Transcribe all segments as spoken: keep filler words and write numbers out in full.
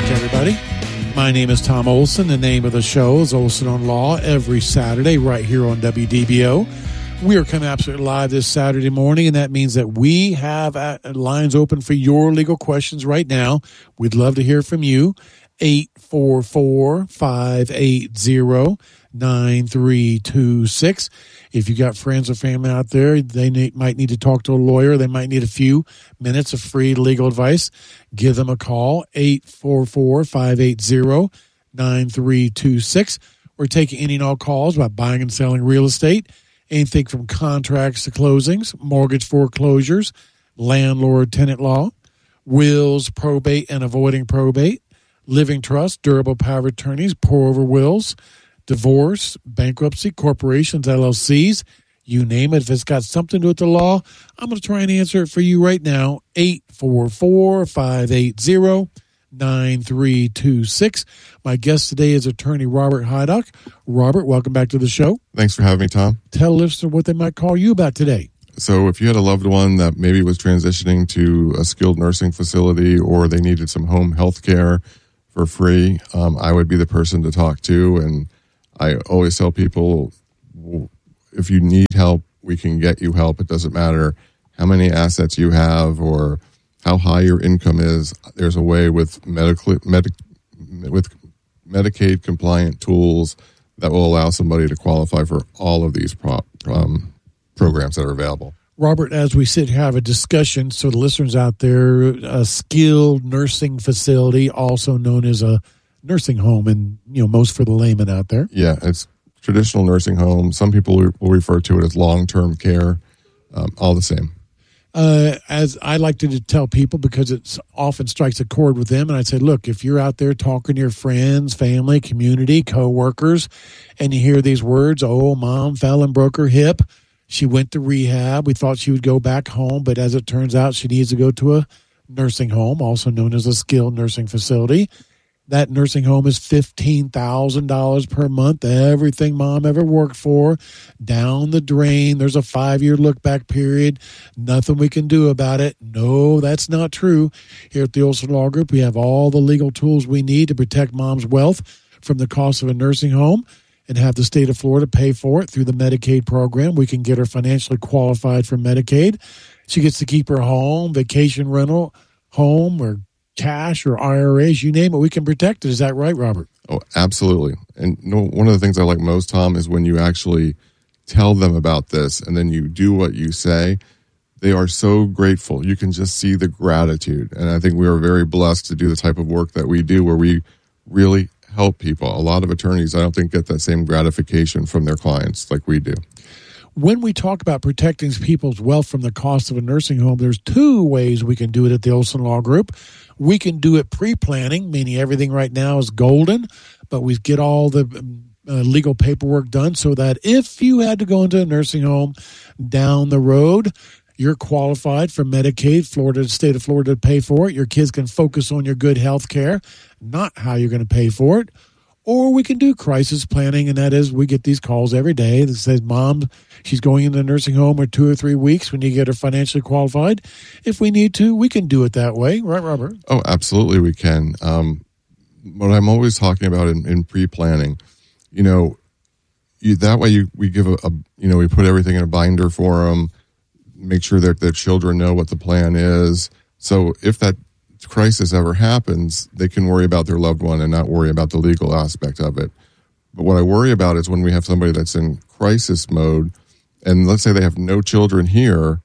everybody. My name is Tom Olson. The name of the show is Olson on Law every Saturday right here on W D B O. We are coming absolutely live this Saturday morning, and that means that we have lines open for your legal questions right now. We'd love to hear from you. eight four four, five eight zero, nine three two six. If you got friends or family out there, they need, might need to talk to a lawyer. They might need a few minutes of free legal advice. Give them a call, eight four four, five eight zero, nine three two six. We're taking any and all calls about buying and selling real estate, anything from contracts to closings, mortgage foreclosures, landlord-tenant law, wills, probate and avoiding probate, living trust, durable power of attorneys, pour-over wills, divorce, bankruptcy, corporations, L L Cs, you name it. If it's got something to do with the law, I'm going to try and answer it for you right now. eight four four, five eight zero, nine three two six. My guest today is attorney Robert Heidock. Robert, welcome back to the show. Thanks for having me, Tom. Tell listeners what they might call you about today. So if you had a loved one that maybe was transitioning to a skilled nursing facility or they needed some home health care for free, um, I would be the person to talk to. And I always tell people, if you need help, we can get you help. It doesn't matter how many assets you have or how high your income is. There's a way with medical, medic, with Medicaid compliant tools that will allow somebody to qualify for all of these pro, um, programs that are available. Robert, as we sit here, have a discussion, so the listeners out there, a skilled nursing facility, also known as a nursing home, and you know, most for the layman out there. Yeah, it's traditional nursing home. Some people will refer to it as long-term care. Um, all the same. Uh, as I like to tell people, because it often strikes a chord with them, and I say, look, if you're out there talking to your friends, family, community, coworkers, and you hear these words, oh, mom fell and broke her hip, she went to rehab, we thought she would go back home, but as it turns out, she needs to go to a nursing home, also known as a skilled nursing facility. That nursing home is fifteen thousand dollars per month. Everything mom ever worked for, down the drain. There's a five-year look-back period. Nothing we can do about it. No, that's not true. Here at the Olson Law Group, we have all the legal tools we need to protect mom's wealth from the cost of a nursing home and have the state of Florida pay for it through the Medicaid program. We can get her financially qualified for Medicaid. She gets to keep her home, vacation rental, home, or cash or I R As, you name it, we can protect it. Is that right, Robert? Oh, absolutely. And you know, one of the things I like most, Tom, is when you actually tell them about this and then you do what you say. They are so grateful. You can just see the gratitude. And I think we are very blessed to do the type of work that we do where we really help people. A lot of attorneys, I don't think, get that same gratification from their clients like we do. When we talk about protecting people's wealth from the cost of a nursing home, there's two ways we can do it at the Olson Law Group. We can do it pre-planning, meaning everything right now is golden, but we get all the uh, legal paperwork done so that if you had to go into a nursing home down the road, you're qualified for Medicaid, Florida, the state of Florida to pay for it. Your kids can focus on your good health care, not how you're going to pay for it. Or we can do crisis planning, and that is we get these calls every day that says, Mom, she's going into a nursing home in two or three weeks. We need to get her financially qualified. If we need to, we can do it that way. Right, Robert? Oh, absolutely we can. Um, what I'm always talking about in, in pre-planning, you know, you, that way you we give a, a, you know, we put everything in a binder for them, make sure that their children know what the plan is. So if that crisis ever happens, they can worry about their loved one and not worry about the legal aspect of it. But what I worry about is when we have somebody that's in crisis mode, and let's say they have no children here,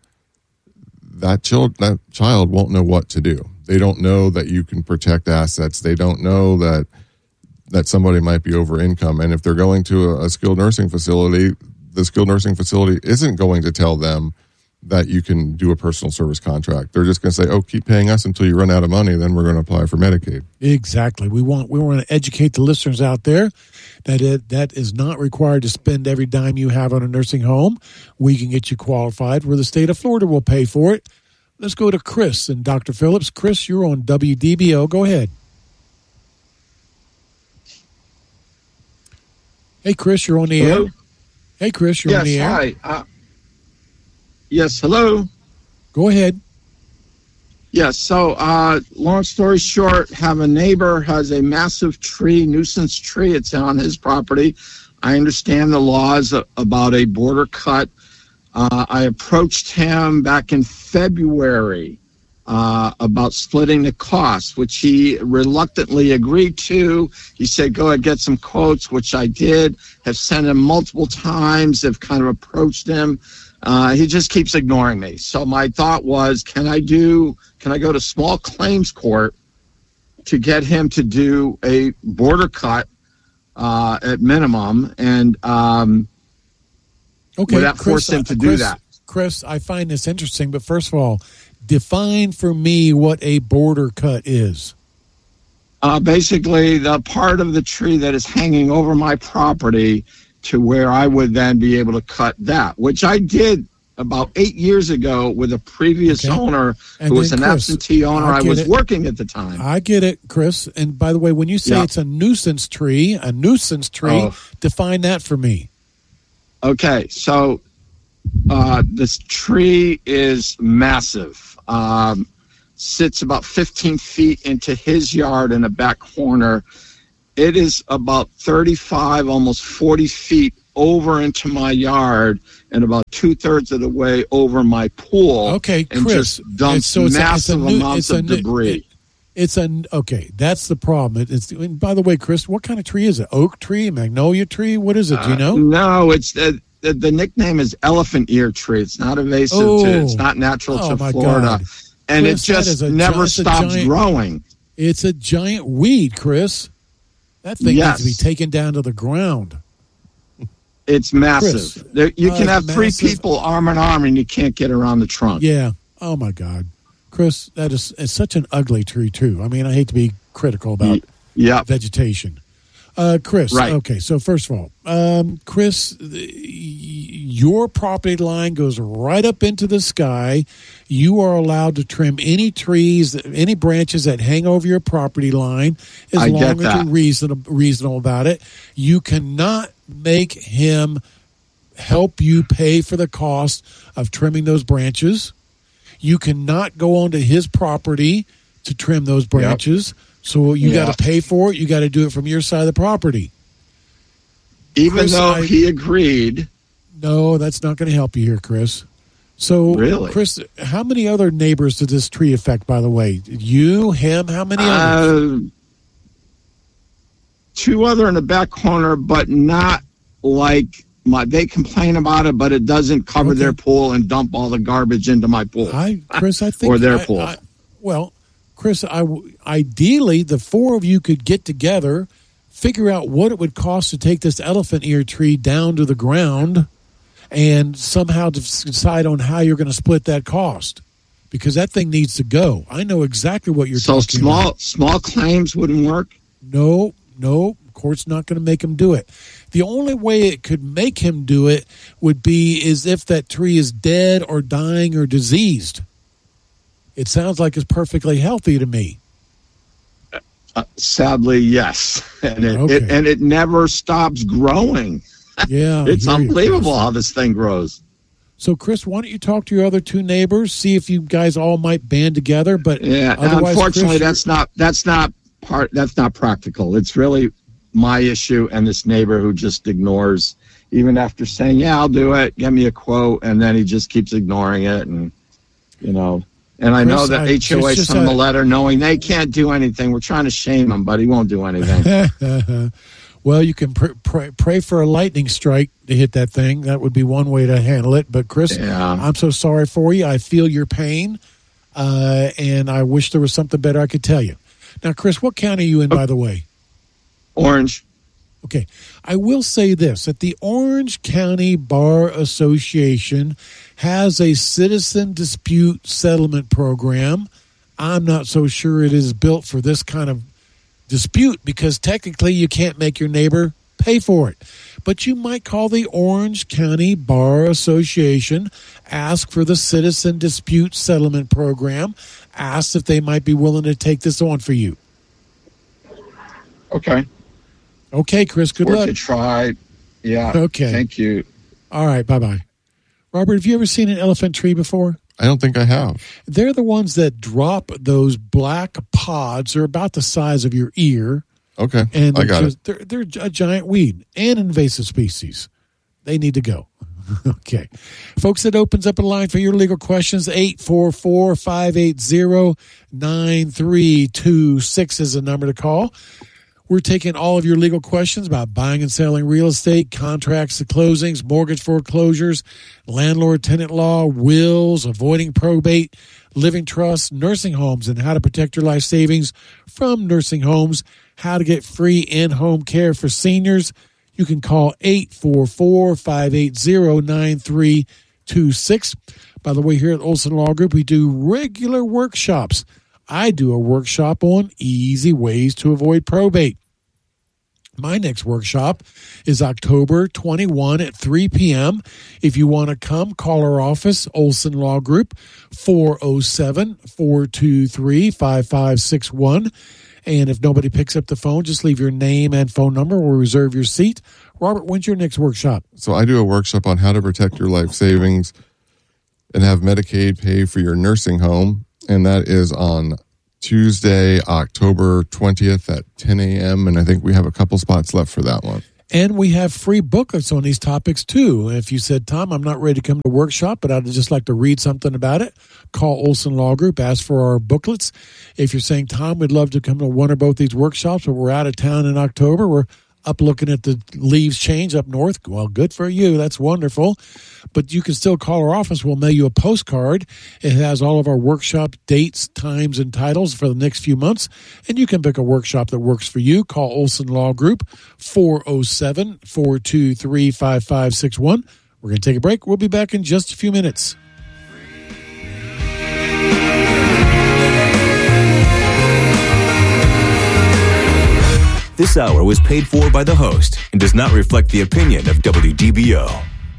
that child that child won't know what to do. They don't know that you can protect assets. They don't know that that somebody might be over income. And if they're going to a, a skilled nursing facility, the skilled nursing facility isn't going to tell them that you can do a personal service contract. They're just going to say, oh, keep paying us until you run out of money, then we're going to apply for Medicaid. Exactly. We want we want to educate the listeners out there that it, that is not required to spend every dime you have on a nursing home. We can get you qualified where the state of Florida will pay for it. Let's go to Chris and Doctor Phillips. Chris, you're on W D B O. Go ahead. Hey, Chris, you're on the Hello? air. Hey, Chris, you're yes, on the air. Hi. Uh, yes, hello. Go ahead. Yes. So, uh, long story short, have a neighbor has a massive tree, nuisance tree. It's on his property. I understand the laws about a border cut. Uh, I approached him back in February uh, about splitting the cost, which he reluctantly agreed to. He said, go ahead, get some quotes, which I did. Have sent him multiple times. Have kind of approached him. Uh, he just keeps ignoring me. So my thought was, can I do, can I go to small claims court to get him to do a border cut uh, at minimum and um, okay, without Chris, force him to do Chris, that? Chris, I find this interesting, but first of all, define for me what a border cut is. Uh, basically, the part of the tree that is hanging over my property to where I would then be able to cut that, which I did about eight years ago with a previous Okay. owner And who was then, an Chris, absentee owner. I I get was it. working at the time. I get it, Chris. And by the way, when you say Yeah. it's a nuisance tree, a nuisance tree, Oh. define that for me. Okay, so uh, this tree is massive. Um, sits about fifteen feet into his yard in the back corner. It is about thirty-five, almost forty feet over into my yard and about two-thirds of the way over my pool. Okay, and Chris. just dumps so it's a- it's a massive nu- amounts it's a of nu- debris. it- It's an okay. That's the problem. It, it's. And by the way, Chris, what kind of tree is it? Oak tree, magnolia tree? What is it? Do you know? Uh, no, it's uh, the, the nickname is elephant ear tree. It's not invasive. Oh. to, it's not natural Oh, to my Florida, God. and Chris, it that is just a never gi- it's a stops giant- growing. It's a giant weed, Chris. That thing Yes. needs to be taken down to the ground. It's massive. Chris, There, you uh, can have three massive- people arm in arm, and you can't get around the trunk. Yeah. Oh my God, Chris, that is it's such an ugly tree too. I mean, I hate to be critical about Yep. vegetation. Uh, Chris, Right. okay, so first of all, um, Chris, y- your property line goes right up into the sky. You are allowed to trim any trees, any branches that hang over your property line as I long get as that. you're reasonable, reasonable about it. You cannot make him help you pay for the cost of trimming those branches. You cannot go onto his property to trim those branches. So you Yeah. got to pay for it. You got to do it from your side of the property. Even Chris, though I- he agreed. No, that's not going to help you here, Chris. So, Really? Chris, how many other neighbors did this tree affect, by the way? You, him, how many others? Uh, two other in the back corner, but not like my. They complain about it, but it doesn't cover Okay. their pool and dump all the garbage into my pool. I, Chris, I think. Or their I- pool. I- well, Chris, I, ideally, the four of you could get together, figure out what it would cost to take this elephant ear tree down to the ground, and somehow decide on how you're going to split that cost, because that thing needs to go. I know exactly what you're so talking small about. small claims wouldn't work. No, no, court's not going to make him do it. The only way it could make him do it would be is if that tree is dead or dying or diseased. It sounds like it's perfectly healthy to me. Uh, sadly, yes, and it, Okay. it and it never stops growing. Yeah, It's I hear you, unbelievable Chris. how this thing grows. So, Chris, why don't you talk to your other two neighbors, see if you guys all might band together? But Yeah, otherwise, unfortunately, Chris, that's not that's not part. That's not practical. It's really my issue and this neighbor who just ignores, even after saying, "Yeah, I'll do it. Get me a quote," and then he just keeps ignoring it, and you know. And I Chris, know that I- H O A it's just sent him a- a letter knowing they can't do anything. We're trying to shame him, but he won't do anything. well, you can pr- pray, pray for a lightning strike to hit that thing. That would be one way to handle it. But, Chris, Yeah. I'm so sorry for you. I feel your pain, uh, and I wish there was something better I could tell you. Now, Chris, what county are you in, by the way? Orange. Okay. I will say this, that the Orange County Bar Association has a citizen dispute settlement program. I'm not so sure it is built for this kind of dispute because technically you can't make your neighbor pay for it. But you might call the Orange County Bar Association, ask for the citizen dispute settlement program, ask if they might be willing to take this on for you. Okay. Okay, Chris, good Worth luck. a try. Yeah. Okay. Thank you. All right, bye-bye. Robert, have you ever seen an elephant tree before? I don't think I have. They're the ones that drop those black pods. They're about the size of your ear. Okay, and I got just, it. They're, they're a giant weed and invasive species. They need to go. Okay. Folks, it opens up a line for your legal questions. eight four four, five eight zero, nine three two six is the number to call. We're taking all of your legal questions about buying and selling real estate, contracts and closings, mortgage foreclosures, landlord-tenant law, wills, avoiding probate, living trusts, nursing homes, and how to protect your life savings from nursing homes, how to get free in-home care for seniors. You can call eight four four, five eight zero, nine three two six. By the way, here at Olson Law Group, we do regular workshops. I do a workshop on easy ways to avoid probate. My next workshop is October twenty-first at three p.m. If you want to come, call our office, Olson Law Group, four oh seven, four two three, five five six one. And if nobody picks up the phone, just leave your name and phone number. We'll reserve your seat. Robert, when's your next workshop? So I do a workshop on how to protect your life savings and have Medicaid pay for your nursing home. And that is on Tuesday, October twentieth at ten a.m. And I think we have a couple spots left for that one. And we have free booklets on these topics, too. If you said, Tom, I'm not ready to come to a workshop, but I'd just like to read something about it, call Olson Law Group, ask for our booklets. If you're saying, Tom, we'd love to come to one or both these workshops, but we're out of town in October, we're up looking at the leaves change up north. Well, good for you. That's wonderful. But you can still call our office. We'll mail you a postcard. It has all of our workshop dates, times, and titles for the next few months. And you can pick a workshop that works for you. Call Olson Law Group, four oh seven, four two three, five five six one. We're going to take a break. We'll be back in just a few minutes. This hour was paid for by the host and does not reflect the opinion of W D B O.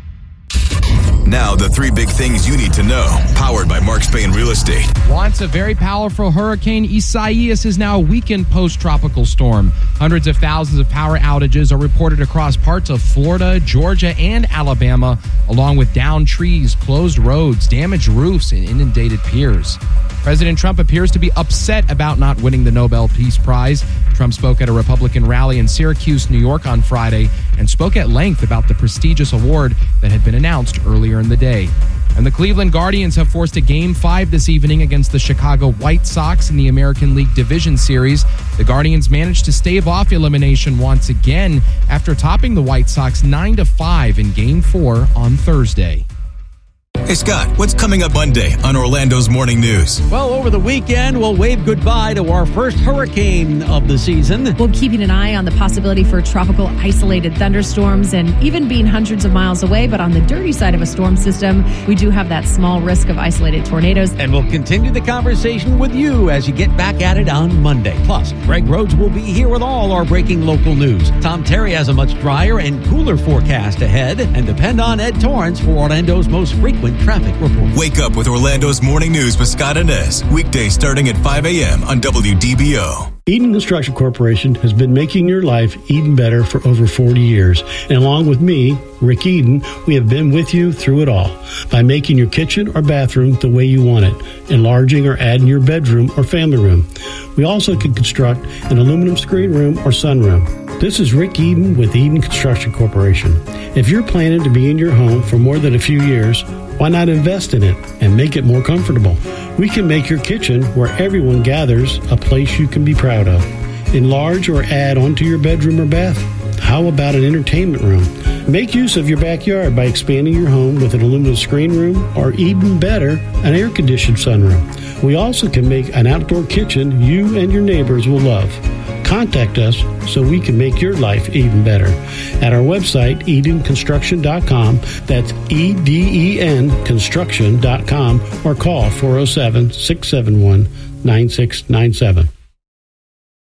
Now, the three big things you need to know, powered by Mark Spain Real Estate. Once a very powerful hurricane, Isaias is now a weakened post-tropical storm. Hundreds of thousands of power outages are reported across parts of Florida, Georgia, and Alabama, along with downed trees, closed roads, damaged roofs, and inundated piers. President Trump appears to be upset about not winning the Nobel Peace Prize. Trump spoke at a Republican rally in Syracuse, New York on Friday and spoke at length about the prestigious award that had been announced earlier in the day. And the Cleveland Guardians have forced a Game five this evening against the Chicago White Sox in the American League Division Series. The Guardians managed to stave off elimination once again after topping the White Sox nine to five in Game four on Thursday. Hey, Scott, what's coming up Monday on Orlando's Morning News? Well, over the weekend, we'll wave goodbye to our first hurricane of the season. We'll keeping an eye on the possibility for tropical isolated thunderstorms and even being hundreds of miles away. But on the dirty side of a storm system, we do have that small risk of isolated tornadoes. And we'll continue the conversation with you as you get back at it on Monday. Plus, Greg Rhodes will be here with all our breaking local news. Tom Terry has a much drier and cooler forecast ahead. And depend on Ed Torrance for Orlando's most frequent traffic report. Wake up with Orlando's Morning News with Scott Inez. Weekdays starting at five a.m. on W D B O. Eden Construction Corporation has been making your life Eden better for over forty years. And along with me, Rick Eden, we have been with you through it all by making your kitchen or bathroom the way you want it, enlarging or adding your bedroom or family room. We also can construct an aluminum screen room or sunroom. This is Rick Eden with Eden Construction Corporation. If you're planning to be in your home for more than a few years, why not invest in it and make it more comfortable? We can make your kitchen where everyone gathers a place you can be proud of. Enlarge or add onto your bedroom or bath. How about an entertainment room? Make use of your backyard by expanding your home with an aluminum screen room or even better, an air-conditioned sunroom. We also can make an outdoor kitchen you and your neighbors will love. Contact us so we can make your life even better. At our website, eden construction dot com, that's E D E N construction dot com, or call four oh seven, six seven one, nine six nine seven.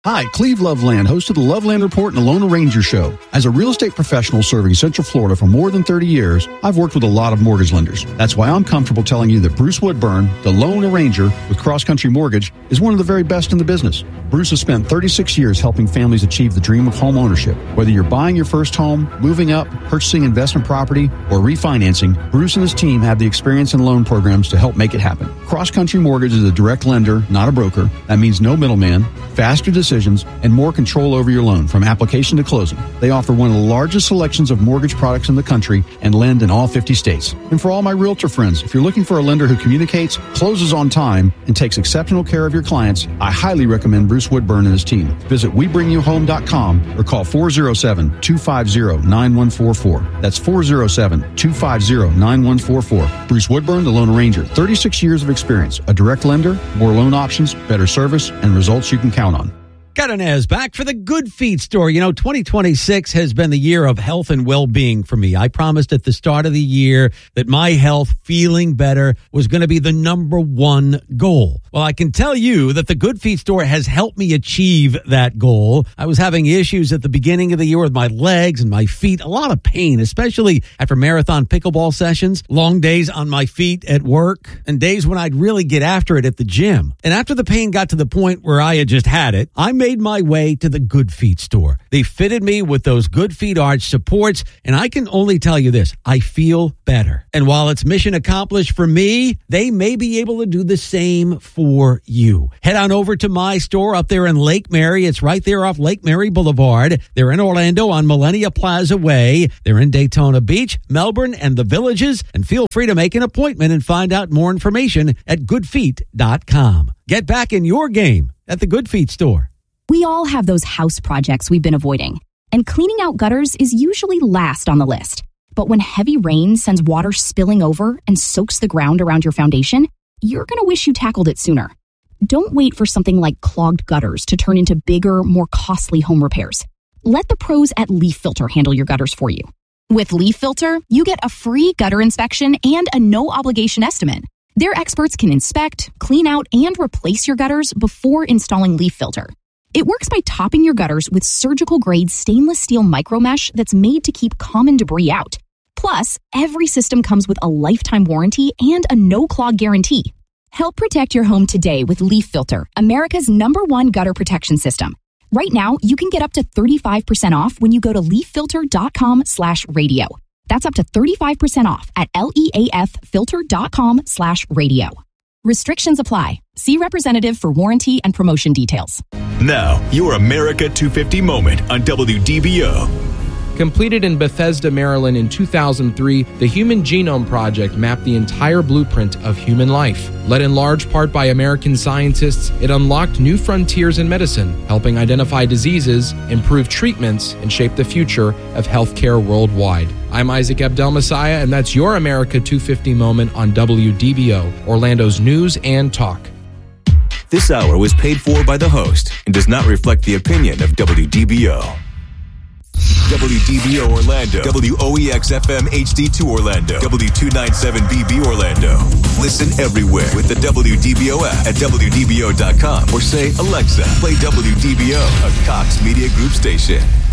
Hi, Cleve Loveland, host of the Loveland Report and the Lone Ranger Show. As a real estate professional serving Central Florida for more than thirty years, I've worked with a lot of mortgage lenders. That's why I'm comfortable telling you that Bruce Woodburn, the Lone Ranger with Cross Country Mortgage, is one of the very best in the business. Bruce has spent thirty-six years helping families achieve the dream of home ownership. Whether you're buying your first home, moving up, purchasing investment property, or refinancing, Bruce and his team have the experience and loan programs to help make it happen. Cross Country Mortgage is a direct lender, not a broker. That means no middleman, faster decisions, and more control over your loan from application to closing. They offer one of the largest selections of mortgage products in the country and lend in all fifty states. And for all my realtor friends, if you're looking for a lender who communicates, closes on time, and takes exceptional care of your clients, I highly recommend Bruce Woodburn and his team. Visit we bring you home dot com or call four oh seven, two five oh, nine one four four. That's four oh seven, two five oh, nine one four four. Bruce Woodburn, the Lone Ranger, thirty-six years of experience, a direct lender, more loan options, better service, and results you can count on. Catanez back for the Good Feet store. You know, twenty twenty-six has been the year of health and well-being for me. I promised at the start of the year that my health, feeling better, was going to be the number one goal. Well, I can tell you that the Good Feet store has helped me achieve that goal. I was having issues at the beginning of the year with my legs and my feet, a lot of pain, especially after marathon pickleball sessions, long days on my feet at work, and days when I'd really get after it at the gym. And after the pain got to the point where I had just had it, I made my way to the Good Feet store. They fitted me with those Good Feet arch supports, and I can only tell you this, I feel better. And while it's mission accomplished for me, they may be able to do the same for you. Head on over to my store up there in Lake Mary. It's right there off Lake Mary Boulevard. They're in Orlando on Millennia Plaza Way. They're in Daytona Beach, Melbourne, and the Villages. And feel free to make an appointment and find out more information at good feet dot com. Get back in your game at the Good Feet store. We all have those house projects we've been avoiding, and cleaning out gutters is usually last on the list. But when heavy rain sends water spilling over and soaks the ground around your foundation, you're going to wish you tackled it sooner. Don't wait for something like clogged gutters to turn into bigger, more costly home repairs. Let the pros at Leaf Filter handle your gutters for you. With Leaf Filter, you get a free gutter inspection and a no-obligation estimate. Their experts can inspect, clean out, and replace your gutters before installing Leaf Filter. It works by topping your gutters with surgical-grade stainless steel micromesh that's made to keep common debris out. Plus, every system comes with a lifetime warranty and a no-clog guarantee. Help protect your home today with Leaf Filter, America's number one gutter protection system. Right now, you can get up to thirty-five percent off when you go to leaf filter dot com slash radio. That's up to thirty-five percent off at leaf filter dot com slash radio. Restrictions apply. See representative for warranty and promotion details. Now, your America two fifty moment on W D B O. Completed in Bethesda, Maryland in two thousand three, the Human Genome Project mapped the entire blueprint of human life. Led in large part by American scientists, it unlocked new frontiers in medicine, helping identify diseases, improve treatments, and shape the future of healthcare worldwide. I'm Isaac Abdel-Messiah, and that's your America two fifty moment on W D B O, Orlando's news and talk. This hour was paid for by the host and does not reflect the opinion of W D B O. W D B O Orlando, W O E X F M H D two Orlando, W two ninety-seven B B Orlando. Listen everywhere with the W D B O app at W D B O dot com or say, Alexa, play W D B O, a Cox Media Group station.